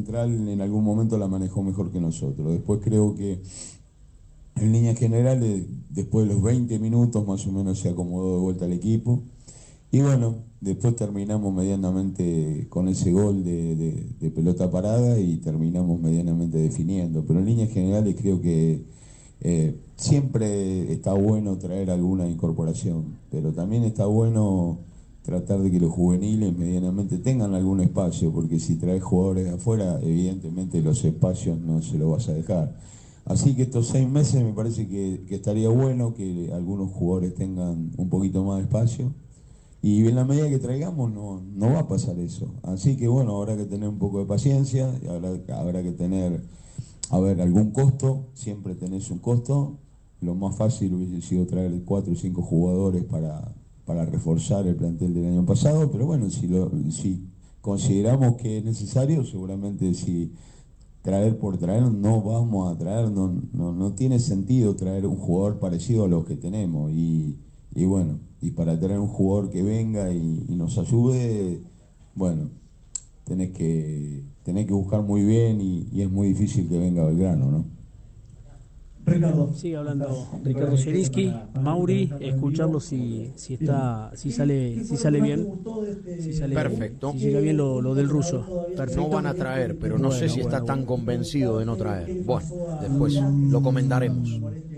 central en algún momento la manejó mejor que nosotros. Después creo que en líneas generales, después de los 20 minutos más o menos se acomodó de vuelta el equipo. Y bueno, después terminamos medianamente con ese gol de pelota parada y terminamos medianamente definiendo. Pero en líneas generales creo que siempre está bueno traer alguna incorporación, pero también está bueno tratar de que los juveniles medianamente tengan algún espacio, porque si traes jugadores de afuera, evidentemente los espacios no se los vas a dejar. Así que estos 6 meses me parece que estaría bueno que algunos jugadores tengan un poquito más de espacio. Y en la medida que traigamos no va a pasar eso. Así que bueno, habrá que tener un poco de paciencia, habrá que tener, a ver, algún costo, siempre tenés un costo. Lo más fácil hubiese sido traer 4 o 5 jugadores para reforzar el plantel del año pasado, pero bueno, si consideramos que es necesario, seguramente si traer por traer no vamos a traer, no tiene sentido traer un jugador parecido a los que tenemos. Y bueno, y para tener un jugador que venga y nos ayude, bueno, tenés que buscar muy bien y es muy difícil que venga Belgrano, ¿no? Ricardo. Sigue hablando Ricardo Zielinski. Mauri, escucharlo si sale bien. Perfecto. Si llega bien lo del ruso. Perfecto. No van a traer, pero no sé si está tan convencido de no traer. Bueno, después lo comentaremos.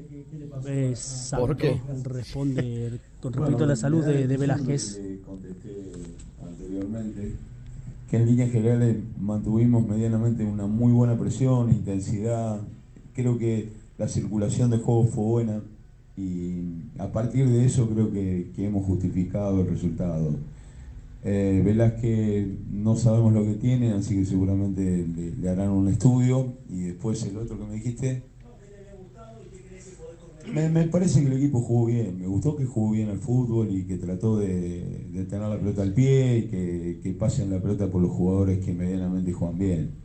Exacto. ¿Por qué? Responde con respecto a la salud de Velázquez. Contesté anteriormente que en líneas generales mantuvimos medianamente una muy buena presión, intensidad. Creo que la circulación de juego fue buena y a partir de eso creo que hemos justificado el resultado. Velázquez no sabemos lo que tiene, así que seguramente le harán un estudio. Y después el otro que me dijiste, me parece que el equipo jugó bien, me gustó que jugó bien al fútbol y que trató de tener la pelota al pie y que pasen la pelota por los jugadores que medianamente juegan bien.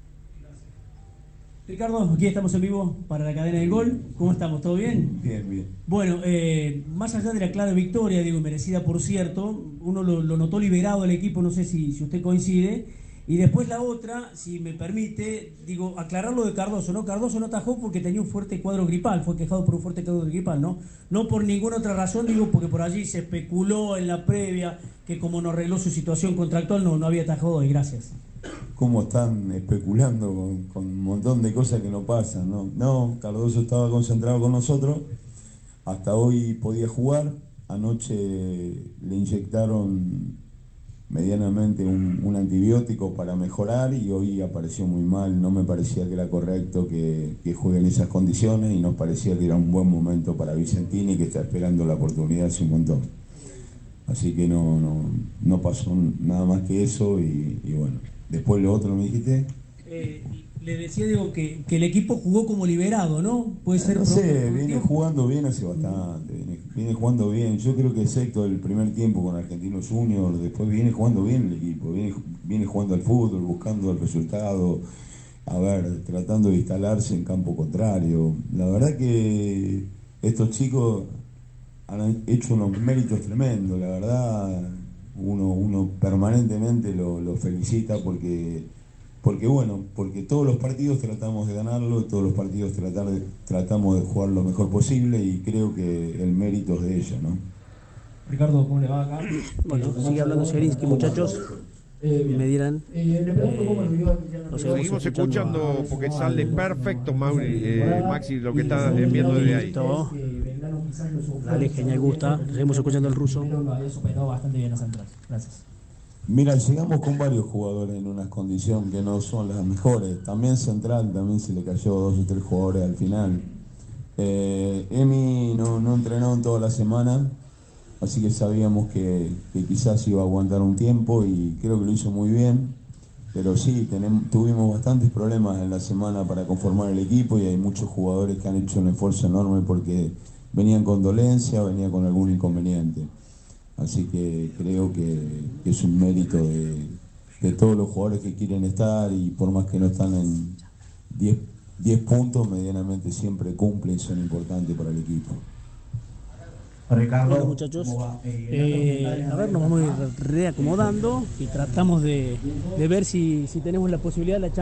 Ricardo, aquí estamos en vivo para la cadena del gol. ¿Cómo estamos? ¿Todo bien? Bien, bien. Bueno, más allá de la clara victoria, digo, merecida por cierto, uno lo notó liberado el equipo, no sé si usted coincide. Y después la otra, si me permite, digo, aclarar lo de Cardoso, ¿no? Cardoso no atajó porque tenía un fuerte cuadro gripal, fue quejado por un fuerte cuadro gripal, ¿no? No por ninguna otra razón, digo, porque por allí se especuló en la previa que como no arregló su situación contractual, no había atajado hoy. Gracias. ¿Cómo están especulando con un montón de cosas que no pasan, ¿no? No, Cardoso estaba concentrado con nosotros, hasta hoy podía jugar, anoche le inyectaron medianamente un antibiótico para mejorar y hoy apareció muy mal. No me parecía que era correcto que juegue en esas condiciones y nos parecía que era un buen momento para Vicentini, que está esperando la oportunidad hace un montón. Así que no pasó nada más que eso y bueno. Después lo otro me dijiste. Le decía, digo, que el equipo jugó como liberado, ¿no? Puede ser. No sé, viene jugando bien hace bastante, viene jugando bien. Yo creo que excepto el primer tiempo con Argentinos Juniors, después viene jugando bien el equipo, viene jugando al fútbol, buscando el resultado, a ver, tratando de instalarse en campo contrario. La verdad que estos chicos han hecho unos méritos tremendos, la verdad, uno permanentemente lo felicita porque todos los partidos tratamos de ganarlo, todos los partidos tratamos de jugar lo mejor posible y creo que el mérito es de ella, ¿no? Ricardo, ¿cómo le va acá? Bueno, sigue hablando Zielinski, muchachos. Me dirán. Seguimos escuchando porque sale perfecto, Maxi, lo que está viendo desde ahí. Listo. Dale, genial, gusta. Seguimos escuchando al ruso. Gracias. Mira, llegamos con varios jugadores en unas condiciones que no son las mejores. También Central, también se le cayó 2 o 3 jugadores al final. Emi no entrenó en toda la semana, así que sabíamos que quizás iba a aguantar un tiempo y creo que lo hizo muy bien. Pero sí, tuvimos bastantes problemas en la semana para conformar el equipo y hay muchos jugadores que han hecho un esfuerzo enorme porque venían con dolencia, venían con algún inconveniente. Así que creo que es un mérito de todos los jugadores que quieren estar y por más que no están en 10 puntos, medianamente siempre cumplen y son importantes para el equipo. Ricardo, bueno, muchachos, a ver, nos vamos a ir reacomodando y tratamos de ver si tenemos la posibilidad de la